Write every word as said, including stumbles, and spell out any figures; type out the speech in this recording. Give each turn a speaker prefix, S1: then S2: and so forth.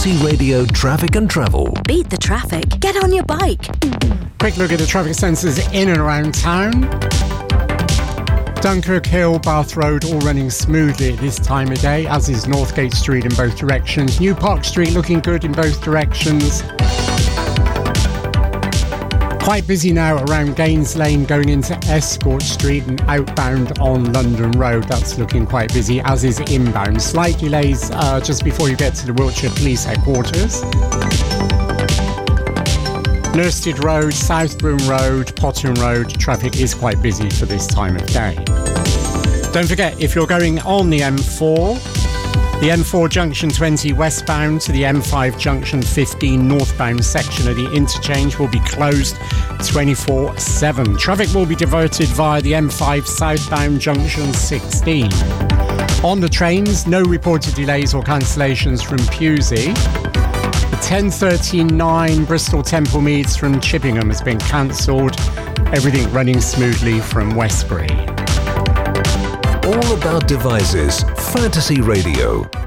S1: Fantasy Radio Traffic and Travel.
S2: Beat the traffic. Get on your bike.
S3: Quick look at the traffic sensors in and around town. Dunkirk Hill, Bath Road, all running smoothly at this time of day, as is Northgate Street in both directions. New Park Street looking good in both directions. Quite busy now around Gaines Lane going into Escort Street and outbound on London Road. That's looking quite busy, as is inbound. Slight delays uh, just before you get to the Wiltshire Police Headquarters. Nurstead Road, South Broom Road, Potton Road, traffic is quite busy for this time of day. Don't forget, if you're going on the M four, the M four Junction twenty westbound to the M five Junction fifteen northbound section of the interchange will be closed twenty-four seven. Traffic will be diverted via the M five southbound Junction sixteen. On the trains, no reported delays or cancellations from Pewsey. The ten thirty-nine Bristol Temple Meads from Chippingham has been cancelled. Everything running smoothly from Westbury.
S1: All about devices. Fantasy Radio.